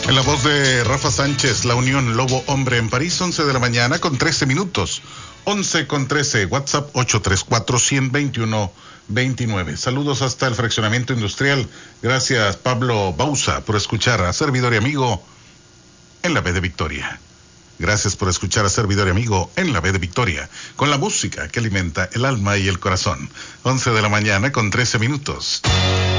En la voz de Rafa Sánchez, la Unión Lobo Hombre en París, 11 de la mañana con 13 minutos. 11 con 13, WhatsApp 834-121-29. Saludos hasta el fraccionamiento industrial. Gracias, Pablo Bausa, por escuchar a servidor y amigo en la B de Victoria. Gracias por escuchar a servidor y amigo en la B de Victoria, con la música que alimenta el alma y el corazón. 11 de la mañana con 13 minutos.